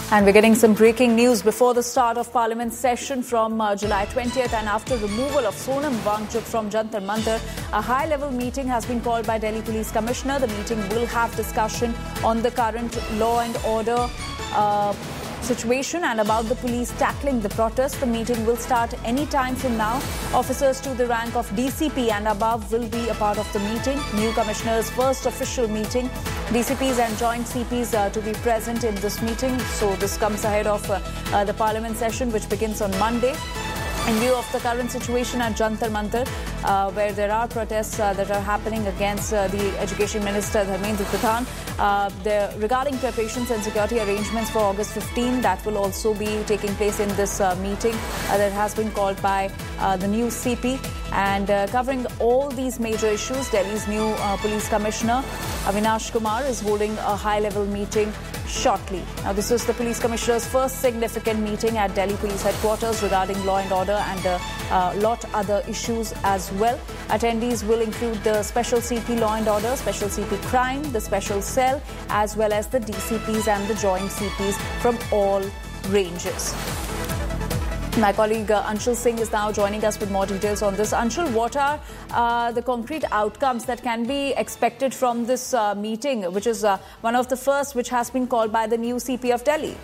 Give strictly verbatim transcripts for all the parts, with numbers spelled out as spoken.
And we're getting some breaking news before the start of Parliament session from uh, July twentieth, and after removal of Sonam Wangchuk from Jantar Mantar, a high-level meeting has been called by Delhi Police Commissioner. The meeting will have discussion on the current law and order uh, situation and about the police tackling the protest. The meeting will start any time from now. Officers to the rank of D C P and above will be a part of the meeting. New Commissioner's first official meeting. D C Ps and Joint C Ps are to be present in this meeting. So this comes ahead of uh, uh, the Parliament session, which begins on Monday. In view of the current situation at Jantar Mantar, uh, where there are protests uh, that are happening against uh, the Education Minister Dharmendra Pradhan, uh, the, regarding preparations and security arrangements for August fifteenth, that will also be taking place in this uh, meeting uh, that has been called by uh, the new C P. And uh, covering all these major issues, Delhi's new uh, Police Commissioner, Avinash Kumar, is holding a high-level meeting shortly. Now, this is the Police Commissioner's first significant meeting at Delhi Police Headquarters regarding law and order and a uh, lot other issues as well. Attendees will include the Special C P Law and Order, Special C P Crime, the Special Cell, as well as the D C Ps and the Joint C Ps from all ranges. My colleague uh, Anshul Singh is now joining us with more details on this. Anshul, what are uh, the concrete outcomes that can be expected from this uh, meeting, which is uh, one of the first which has been called by the new C P of Delhi?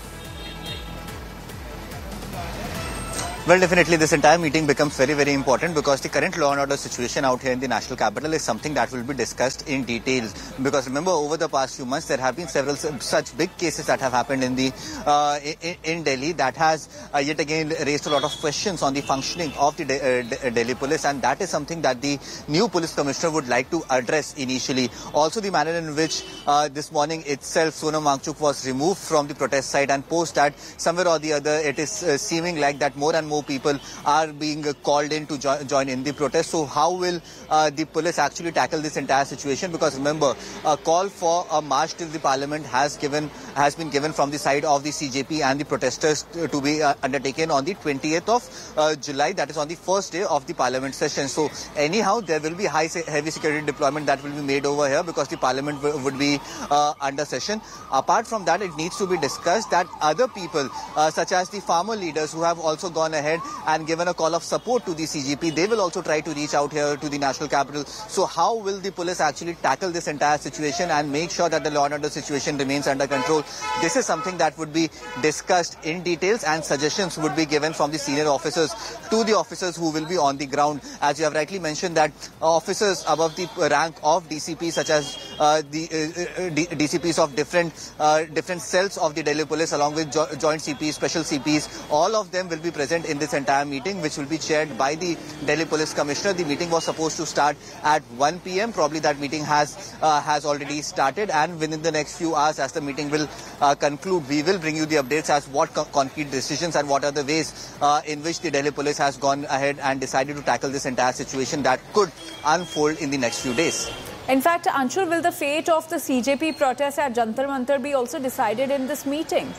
Well, definitely this entire meeting becomes very, very important because the current law and order situation out here in the national capital is something that will be discussed in detail. Because remember, over the past few months, there have been several such big cases that have happened in the uh, in, in Delhi that has uh, yet again raised a lot of questions on the functioning of the De- uh, Delhi police, and that is something that the new police commissioner would like to address initially. Also, the manner in which uh, this morning itself Sonam Wangchuk was removed from the protest site, and post that somewhere or the other it is uh, seeming like that more and more people are being called in to jo- join in the protest. So how will uh, the police actually tackle this entire situation? Because remember, a call for a march till the parliament has given has been given from the side of the C J P and the protesters to, to be uh, undertaken on the twentieth of uh, July. That is on the first day of the parliament session. So anyhow, there will be high heavy security deployment that will be made over here because the parliament w- would be uh, under session. Apart from that, it needs to be discussed that other people uh, such as the farmer leaders who have also gone ahead and given a call of support to the C G P, they will also try to reach out here to the national capital. So how will the police actually tackle this entire situation and make sure that the law and order situation remains under control? This is something that would be discussed in details, and suggestions would be given from the senior officers to the officers who will be on the ground. As you have rightly mentioned, that officers above the rank of D C P, such as uh, the uh, uh, D- DCPs of different uh, different cells of the Delhi police, along with jo- joint C Ps, special C Ps, all of them will be present in this entire meeting, which will be chaired by the Delhi Police Commissioner. The meeting was supposed to start at one p.m. Probably that meeting has uh, has already started, and within the next few hours, as the meeting will uh, conclude, we will bring you the updates as what co- concrete decisions and what are the ways uh, in which the Delhi Police has gone ahead and decided to tackle this entire situation that could unfold in the next few days. In fact, Anshul, will the fate of the C J P protests at Jantar Mantar be also decided in this meeting?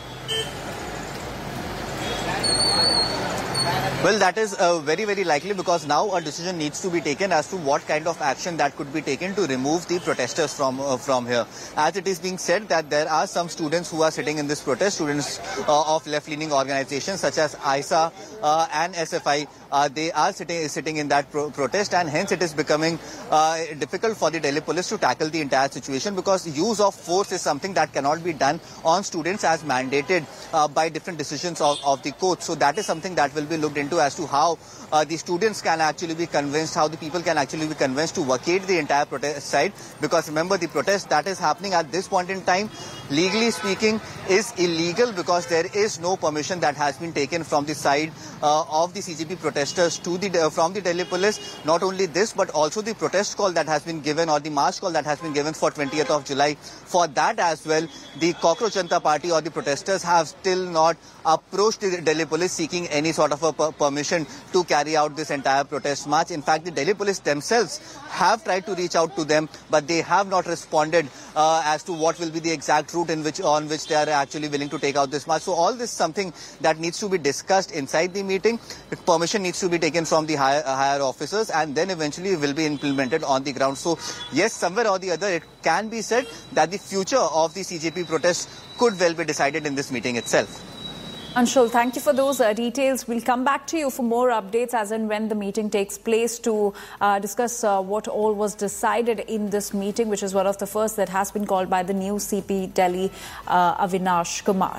Well, that is uh, very, very likely, because now a decision needs to be taken as to what kind of action that could be taken to remove the protesters from uh, from here. As it is being said that there are some students who are sitting in this protest, students uh, of left-leaning organizations such as I S A uh, and S F I. Uh, they are sitting sitting in that pro- protest, and hence it is becoming uh, difficult for the Delhi police to tackle the entire situation, because use of force is something that cannot be done on students as mandated uh, by different decisions of, of the court. So that is something that will be looked into as to how uh, the students can actually be convinced, how the people can actually be convinced to vacate the entire protest site. Because remember, the protest that is happening at this point in time, legally speaking, is illegal, because there is no permission that has been taken from the side uh, of the C J P protesters to the uh, from the Delhi police. Not only this, but also the protest call that has been given, or the march call that has been given for twentieth of July. For that as well, the Cockroach Janata Party or the protesters have still not approached the Delhi police seeking any sort of a per- permission to carry out this entire protest march. In fact, the Delhi police themselves have tried to reach out to them, but they have not responded uh, as to what will be the exact route in which on which they are actually willing to take out this march. So all this is something that needs to be discussed inside the meeting. Permission needs to be taken from the higher, uh, higher officers, and then eventually will be implemented on the ground. So yes, somewhere or the other, it can be said that the future of the C J P protests could well be decided in this meeting itself. Anshul, thank you for those uh, details. We'll come back to you for more updates as and when the meeting takes place to uh, discuss uh, what all was decided in this meeting, which is one of the first that has been called by the new C P Delhi, uh, Avinash Kumar.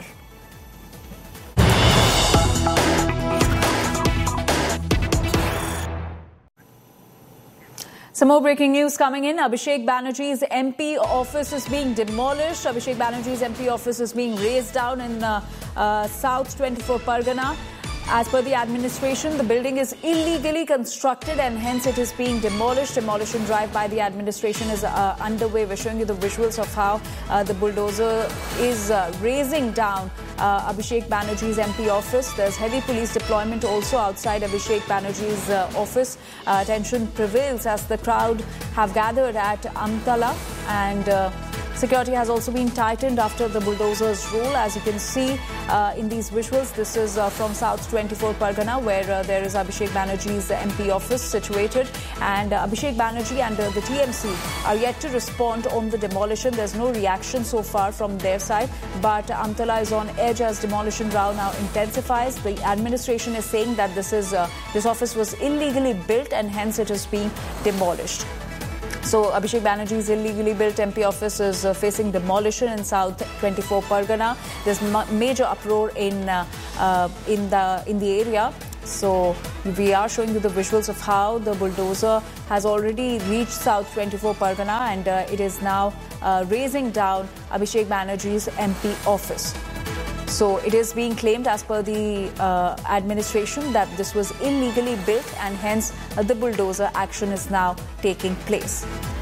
Some more breaking news coming in. Abhishek Banerjee's M P office is being demolished. Abhishek Banerjee's M P office is being razed down in uh, uh, South twenty-four Pargana. As per the administration, the building is illegally constructed and hence it is being demolished. Demolition drive by the administration is uh, underway. We're showing you the visuals of how uh, the bulldozer is uh, razing down uh, Abhishek Banerjee's M P office. There's heavy police deployment also outside Abhishek Banerjee's uh, office. Uh, tension prevails as the crowd have gathered at Amtala, and uh, security has also been tightened after the bulldozer's rule. As you can see uh, in these visuals, this is uh, from South twenty-four Pargana, where uh, there is Abhishek Banerjee's M P office situated. And uh, Abhishek Banerjee and uh, the T M C are yet to respond on the demolition. There's no reaction so far from their side. But Amtala is on edge as demolition row now intensifies. The administration is saying that this, is, uh, this office was illegally built and hence it is being demolished. So Abhishek Banerjee's illegally built M P office is uh, facing demolition in South twenty-four Pargana. There's ma major uproar in uh, uh, in the in the area. So we are showing you the visuals of how the bulldozer has already reached South twenty-four Pargana, and uh, it is now uh, razing down Abhishek Banerjee's M P office. So it is being claimed as per the uh, administration that this was illegally built and hence uh, the bulldozer action is now taking place.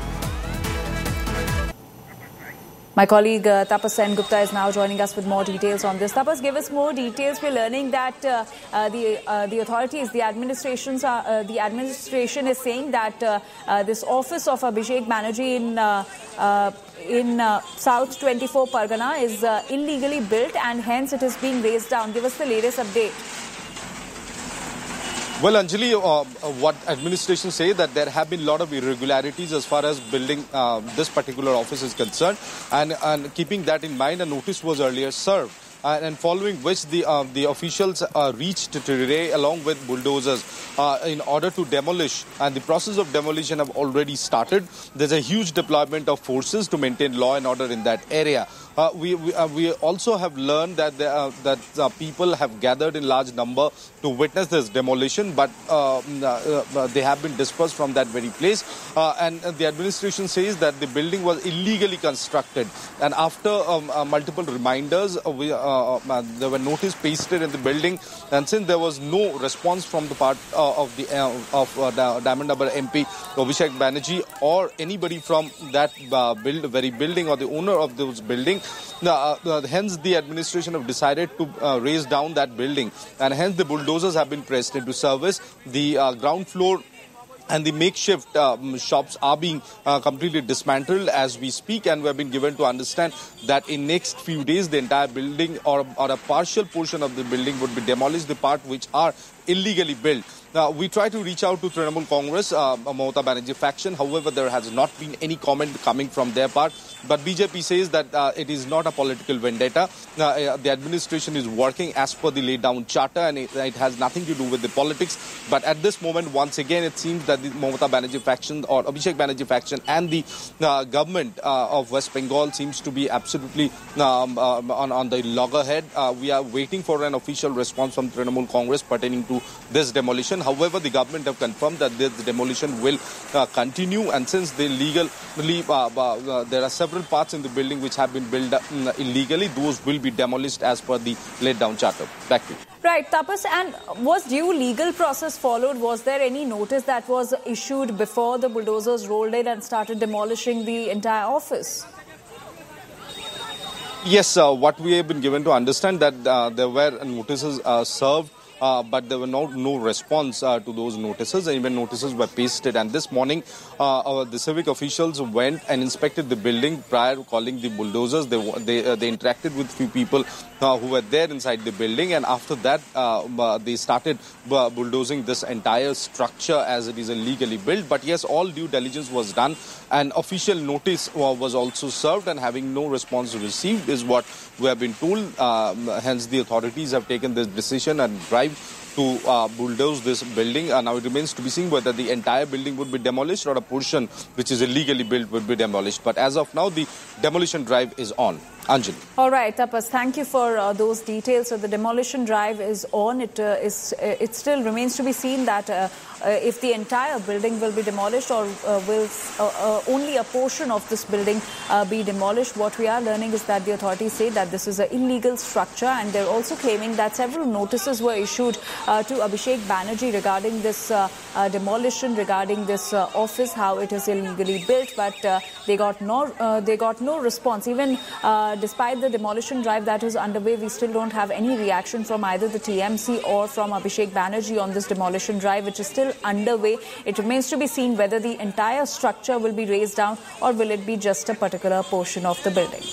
My colleague uh, Tapas Sen Gupta is now joining us with more details on this. Tapas, give us more details. We're learning that uh, uh, the uh, the authorities, the administrations, are, uh, the administration is saying that uh, uh, this office of Abhishek Banerjee in uh, uh, in uh, South twenty-four Pargana is uh, illegally built and hence it is being razed down. Give us the latest update. Well, Anjali, uh, uh, what administration say that there have been a lot of irregularities as far as building uh, this particular office is concerned, and, and keeping that in mind, a notice was earlier served. Uh, and following which the uh, the officials uh, reached Tirre along with bulldozers uh, in order to demolish, and the process of demolition have already started. There's a huge deployment of forces to maintain law and order in that area. Uh, we we, uh, we also have learned that the, uh, that uh, people have gathered in large number to witness this demolition, but uh, uh, uh, they have been dispersed from that very place. Uh, and uh, the administration says that the building was illegally constructed, and after um, uh, multiple reminders, uh, we. Uh, Uh, uh, there were notice pasted in the building, and since there was no response from the part uh, of the uh, of uh, Diamond Harbour M P Abhishek Banerjee or anybody from that uh, build very building or the owner of those building, uh, uh, hence the administration have decided to uh, raise down that building, and hence the bulldozers have been pressed into service. The uh, ground floor and the makeshift um, shops are being uh, completely dismantled as we speak, and we have been given to understand that in next few days the entire building or, or a partial portion of the building would be demolished, the part which are illegally built. Now, we try to reach out to Trinamool Congress, uh, Mamata Banerjee faction. However, there has not been any comment coming from their part. But B J P says that uh, it is not a political vendetta. Uh, the administration is working as per the laid down charter, and it, it has nothing to do with the politics. But at this moment, once again, it seems that the Mamata Banerjee faction or Abhishek Banerjee faction and the uh, government uh, of West Bengal seems to be absolutely um, uh, on, on the loggerhead. Uh, we are waiting for an official response from Trinamool Congress pertaining to this demolition. However, the government have confirmed that this demolition will uh, continue, and since they legally, uh, uh, there are several parts in the building which have been built uh, illegally, those will be demolished as per the laid down charter. Back to you. Right, Tapas, and was due legal process followed? Was there any notice that was issued before the bulldozers rolled in and started demolishing the entire office? Yes, uh, what we have been given to understand that uh, there were notices uh, served uh, but there were no, no response uh, to those notices, and even notices were pasted. And this morning, uh, our, the civic officials went and inspected the building prior to calling the bulldozers. They they, uh, they interacted with few people uh, who were there inside the building, and after that, uh, uh, they started uh, bulldozing this entire structure as it is illegally built. But yes, all due diligence was done, and official notice uh, was also served, and having no response received is what we have been told. Uh, hence, the authorities have taken this decision and drive to uh, bulldoze this building. Uh, now it remains to be seen whether the entire building would be demolished or a portion which is illegally built would be demolished. But as of now, the demolition drive is on. Anjali. All right, Tapas, thank you for uh, those details. So the demolition drive is on. It uh, is. Uh, it still remains to be seen that uh, uh, if the entire building will be demolished or uh, will uh, uh, only a portion of this building uh, be demolished. What we are learning is that the authorities say that this is an illegal structure, and they're also claiming that several notices were issued uh, to Abhishek Banerjee regarding this uh, uh, demolition, regarding this uh, office, how it is illegally built, but uh, they got no. Uh, they got no response. Even uh, Despite the demolition drive that is underway, we still don't have any reaction from either the T M C or from Abhishek Banerjee on this demolition drive, which is still underway. It remains to be seen whether the entire structure will be razed down or will it be just a particular portion of the building.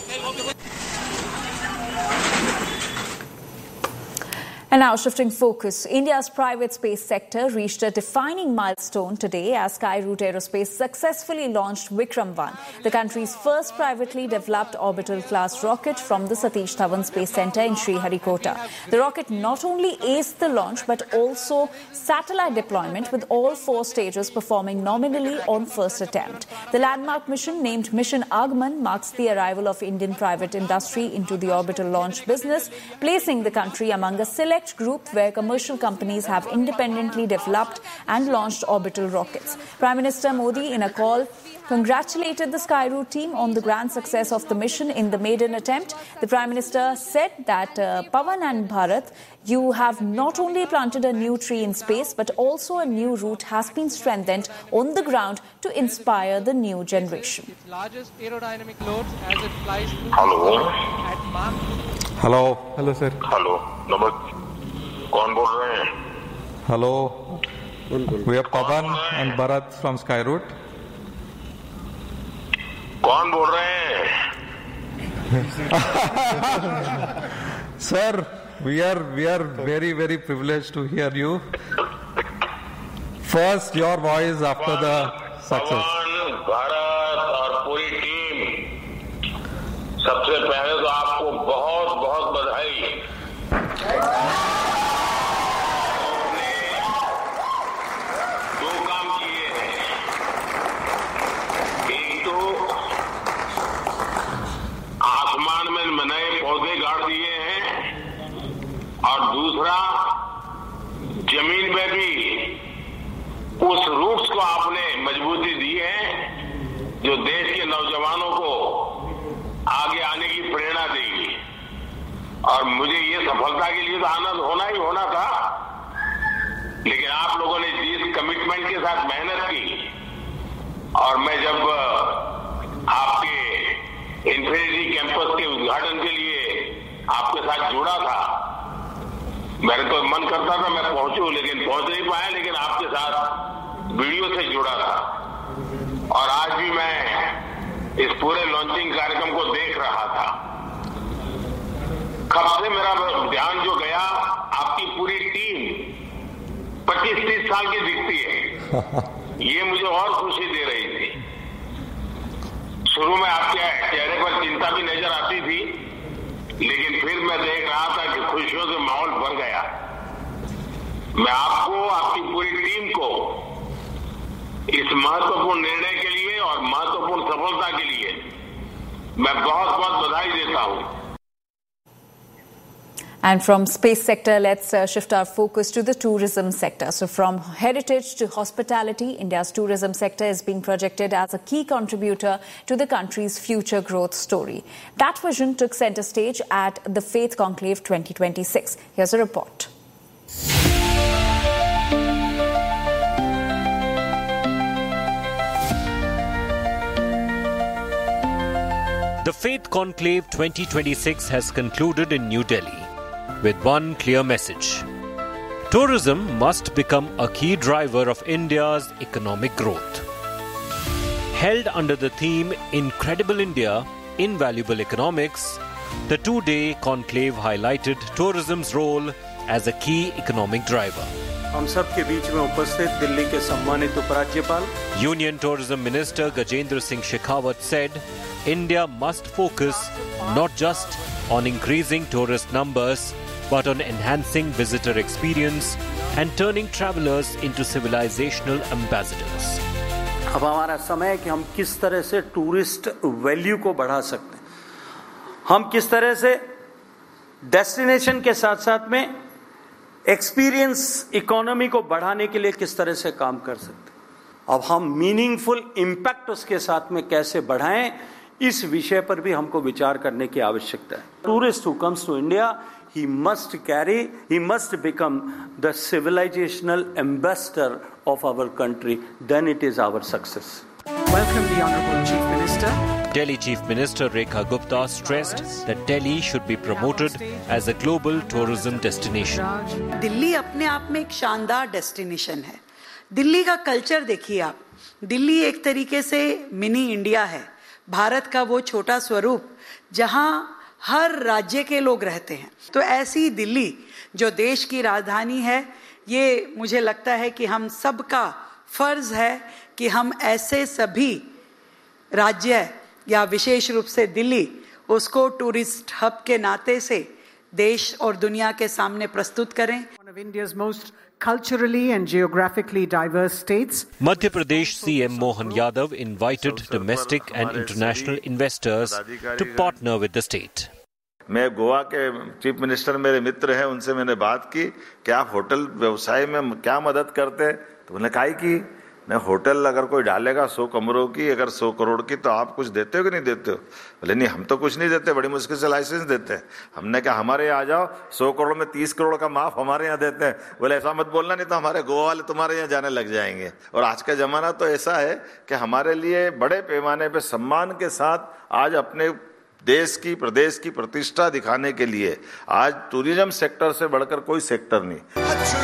And now shifting focus, India's private space sector reached a defining milestone today as Skyroot Aerospace successfully launched Vikram one, the country's first privately developed orbital-class rocket from the Satish Dhawan Space Centre in Sriharikota. The rocket not only aced the launch but also satellite deployment, with all four stages performing nominally on first attempt. The landmark mission, named Mission Agman, marks the arrival of Indian private industry into the orbital launch business, placing the country among a select group where commercial companies have independently developed and launched orbital rockets. Prime Minister Modi, in a call, congratulated the Skyroot team on the grand success of the mission in the maiden attempt. The Prime Minister said that uh, Pawan and Bharat, you have not only planted a new tree in space, but also a new route has been strengthened on the ground to inspire the new generation. Its largest aerodynamic loads as it flies through Hello. at Mach. Hello. Hello, sir. Hello नमस्ते कौन बोल रहे हैं Hello. We are Pawan and Bharat from Skyroot. कौन बोल रहे हैं Sir, we are we are very very privileged to hear you. First, your voice after the success. पवन भारत और पूरी टीम, सबसे पहले तो आपको बहुत बहुत बधाई। दो काम किए हैं, एक तो आसमान में नए पौधे गाड़ दिए हैं और दूसरा जमीन में भी उस रूट्स को आपने मजबूती दी है जो देश के नौजवानों को आगे आने की प्रेरणा देगी। और मुझे ये सफलता के लिए तो आनंद होना ही होना था, लेकिन आप लोगों ने जिस कमिटमेंट के साथ मेहनत की, और मैं जब आपके इन्फिनिटी कैंपस के उद्घाटन के लिए आपके साथ जुड़ा था, मेरे तो मन करता था मैं पहुंचूं, लेकिन पहुंच नहीं पाया, लेकिन आपके साथ वीडियो से जुड़ा था। और आज भी मैं इस पूरे लॉन्चिंग कार्यक्रम को देख रहा था। कब से मेरा ध्यान जो गया, आपकी पूरी टीम पच्चीस तीस साल की दिखती है, ये मुझे और खुशी दे रही थी। शुरू में आपके चेहरे पर चिंता भी नजर आती थी, लेकिन फिर मैं देख रहा था कि खुशियों से माहौल भर गया। मैं आपको, आपकी पूरी टीम को इस महत्वपूर्ण निर्णय के लिए और महत्वपूर्ण सफलता के लिए मैं बहुत बहुत बधाई देता हूं। And from space sector, let's uh, shift our focus to the tourism sector. So from heritage to hospitality, India's tourism sector is being projected as a key contributor to the country's future growth story. That vision took center stage at the Faith Conclave twenty twenty-six. Here's a report. The Faith Conclave twenty twenty-six has concluded in New Delhi with one clear message: Tourism must become a key driver of India's economic growth. Held under the theme Incredible India, Invaluable Economics, the two-day conclave highlighted tourism's role as a key economic driver. हम सब के बीच में उपस्थित दिल्ली के सम्मानित उपराज्यपाल Union Tourism Minister Gajendra Singh Shekhawat said, India must focus not just on increasing tourist numbers, but on enhancing visitor experience and turning travelers into civilizational ambassadors. अब हमारा समय है कि हम किस तरह से टूरिस्ट वैल्यू को बढ़ा सकते हैं, हम किस तरह से डेस्टिनेशन के साथ साथ में एक्सपीरियंस इकोनॉमी को बढ़ाने के लिए किस तरह से काम कर सकते हैं। अब हम मीनिंगफुल इम्पैक्ट उसके साथ में कैसे बढ़ाएं, इस विषय पर भी हमको विचार करने की आवश्यकता है। Tourist who comes to India, he must carry, he must become the civilizational ambassador of our country. Then it is our success. Welcome the Honourable Chief Minister. Delhi Chief Minister Rekha Gupta stressed that Delhi should be promoted as a global tourism destination. Delhi अपने आप में एक शानदार destination है। दिल्ली का culture देखिए आप, दिल्ली एक तरीके से मिनी इंडिया है, भारत का वो छोटा स्वरूप जहां हर राज्य के लोग रहते हैं। तो ऐसी दिल्ली जो देश की राजधानी है, ये मुझे लगता है कि हम सबका फर्ज है कि हम ऐसे सभी राज्य या विशेष रूप से दिल्ली उसको टूरिस्ट हब के नाते से देश और दुनिया के सामने प्रस्तुत करें। One of India's most culturally and geographically diverse states. Madhya Pradesh C M Mohan Yadav invited domestic and international investors to partner with the state. मैं गोवा के चीफ मिनिस्टर मेरे मित्र हैं, उनसे मैंने बात की कि आप होटल व्यवसाय में क्या मदद करते हैं, तो उन्होंने कहा कि मैं होटल अगर कोई डालेगा सौ कमरों की, अगर सौ करोड़ की, तो आप कुछ देते हो कि नहीं देते हो? बोले नहीं, हम तो कुछ नहीं देते, बड़ी मुश्किल से लाइसेंस देते हैं। हमने कहा हमारे यहाँ आ जाओ, सौ करोड़ में तीस करोड़ का माफ हमारे यहाँ देते हैं। बोले ऐसा मत बोलना, नहीं तो हमारे गोवा वाले तुम्हारे यहाँ जाने लग जाएंगे। और आज का जमाना तो ऐसा है कि हमारे लिए बड़े पैमाने पर सम्मान के साथ आज अपने देश की, प्रदेश की प्रतिष्ठा दिखाने के लिए आज टूरिज्म सेक्टर से बढ़कर कोई सेक्टर नहीं।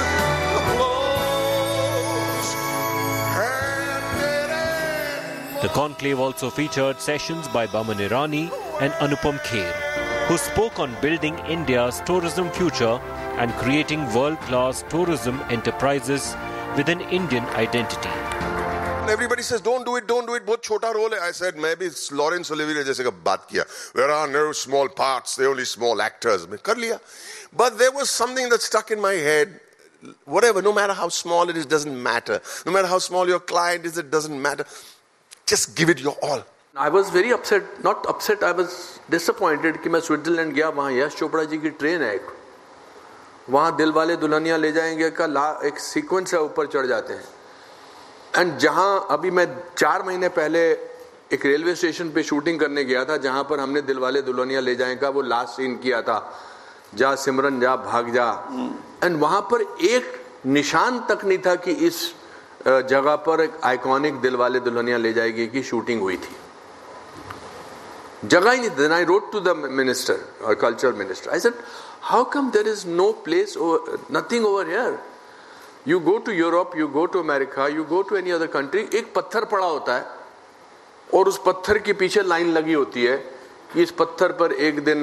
The conclave also featured sessions by Baman Irani and Anupam Kher, who spoke on building India's tourism future and creating world-class tourism enterprises with an Indian identity. Everybody says don't do it, don't do it, बहुत छोटा role है। I said मैं भी Lawrence ओलिविये जैसे का बात किया, there are no small parts, there are only small actors, मैं कर लिया। But there was something that stuck in my head, whatever, no matter how small it is, doesn't matter. No matter how small your client is, it doesn't matter. Just give it your all. I was very upset, not upset, I was disappointed कि मैं Switzerland गया, वहाँ यश चोपड़ा जी की train है एक, वहाँ दिल वाले दुल्हनिया ले जाएंगे का ला एक सीक्वेंस है, ऊपर चढ़ जाते हैं। एंड जहाँ अभी मैं चार महीने पहले एक रेलवे स्टेशन पे शूटिंग करने गया था, जहाँ पर हमने दिल वाले दुल्हनिया ले जाएगा वो लास्ट सीन किया था, जा सिमरन जा भाग जा, एंड वहाँ पर एक निशान तक नहीं था कि इस जगह पर एक आइकॉनिक दिल वाले दुल्हनिया ले जाएगी की शूटिंग हुई थी, जगह ही नहीं। Then I wrote to the minister और cultural minister, I said how come there is no place, nothing over here. You go to Europe, you go to America, you go to any other country, एक पत्थर पड़ा होता है और उस पत्थर के पीछे लाइन लगी होती है कि इस पत्थर पर एक दिन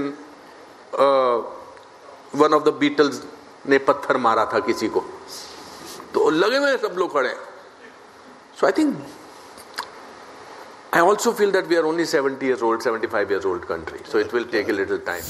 वन ऑफ द बीटल्स ने पत्थर मारा था किसी को, तो लगे हुए सब लोग खड़े। So I think I also feel that we are only seventy years old, seventy-five years old country, so it will take a little time.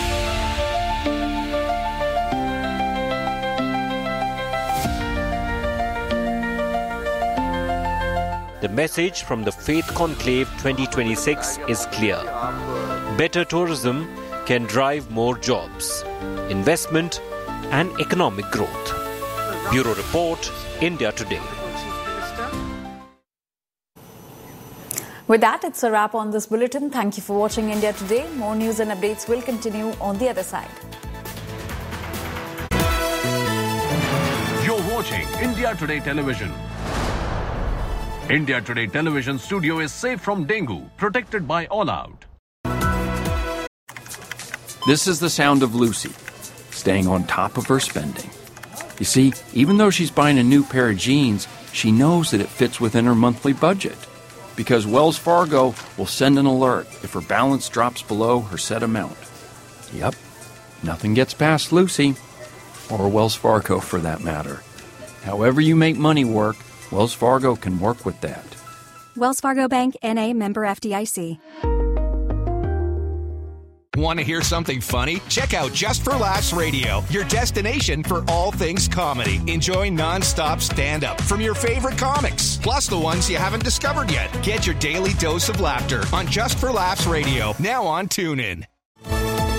The message from the Faith Conclave twenty twenty-six is clear. Better tourism can drive more jobs, investment and economic growth. Bureau Report, India Today. With that, it's a wrap on this bulletin. Thank you for watching India Today. More news and updates will continue on the other side. You're watching India Today Television. India Today Television studio is safe from dengue, protected by All Out. This is the sound of Lucy, staying on top of her spending. You see, even though she's buying a new pair of jeans, she knows that it fits within her monthly budget. Because Wells Fargo will send an alert if her balance drops below her set amount. Yep, nothing gets past Lucy, or Wells Fargo for that matter. However you make money work, Wells Fargo can work with that. Wells Fargo Bank, N A, member F D I C. Want to hear something funny? Check out Just for Laughs Radio, your destination for all things comedy. Enjoy non-stop stand-up from your favorite comics, plus the ones you haven't discovered yet. Get your daily dose of laughter on Just for Laughs Radio, now on TuneIn.